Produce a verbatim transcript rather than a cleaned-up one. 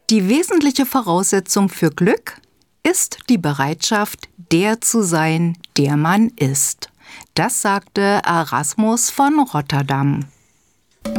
Die wesentliche Voraussetzung für Glück ist die Bereitschaft, der zu sein, der man ist. Das sagte Erasmus von Rotterdam.